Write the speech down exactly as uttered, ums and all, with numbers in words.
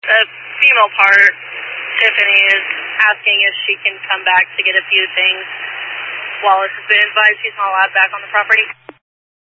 The female part, Tiffany, is asking if she can come back to get a few things. Wallace has been advised she's not allowed back on the property.